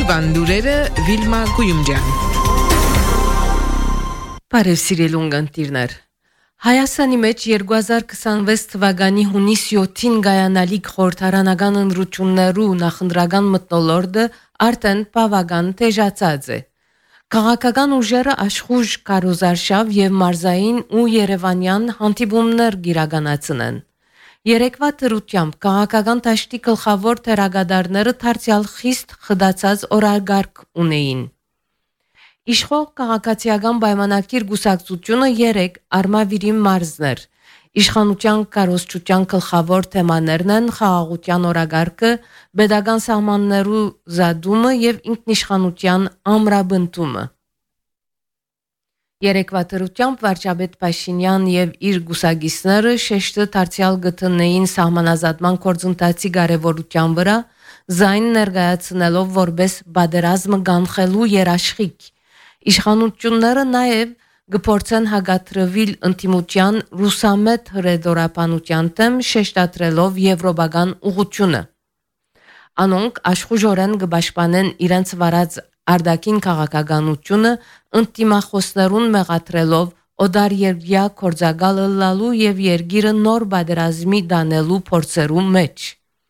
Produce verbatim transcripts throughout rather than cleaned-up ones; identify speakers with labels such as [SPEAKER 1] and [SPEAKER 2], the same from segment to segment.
[SPEAKER 1] Օրվան լուրերը Վիլմա Գույումջյան։ Բարև սիրելի ունգընտիրներ։ Հայաստանի մեջ երկու հազար քսանվեց թվականի հունիս յոթին գայանալիք խորհրդարանական ընտրություններու նախընտրական մթնոլորտը արդեն բավական թեժացած է։ Քաղաքական ուժերը աշխուժ կարոզարշավ եւ մարզային ու երևանյան հանդիպումներ գիրականացնեն։ Երեկվա դրությամբ քաղաքական դաշտի գլխավոր թերագադարները դարձյալ խիստ խդացած օրարգարկ ունեին։ Իշխող քաղաքացիական պայմանագիր գուսակցությունը երեք Արմավիրի մարզներ։ Իշխանության կարողացության գլխավոր թեմաներն են խաղաղության օրարգարկը, pedagogan սահմաններու զադումը եւ ինքնիշխանության ամրապնդումը։ Երեկվա դրությամբ վարչապետ Փաշինյան եւ իր գուսագիսները շեշտը դարձյալ գտնեին սահմանազատման գործընթացի կարեւորության վրա, զայն ներկայացնելով որպես բادرազմը կանխելու երաշխիք։ Իշխանությունները նաեւ գործեն հագատրվել ինտիմության ռուսամետ հրեդորապանության դեմ շեշտադրելով եվրոպական ուղղությունը։ Անոնք աշխուժորեն կպաշտպանեն իրենց վարած արդակին քաղաքականությունը ինտիմախոսներուն մեղադրելով օդարերյա կորձագալը լալու եւ երգիրը նոր բادرազմի դանելու փորձերու մեջ։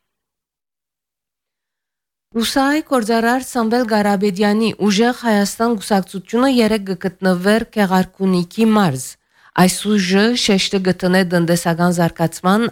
[SPEAKER 1] Ռուսայի կորձարար Սամվել Գարաբեդյանի ուժեղ Հայաստան գուսակցությունը երեք գտնվեր Քեղարքունիքի մարզ։ Այս ուժը շեշտը գտնե տնտեսական զարգացման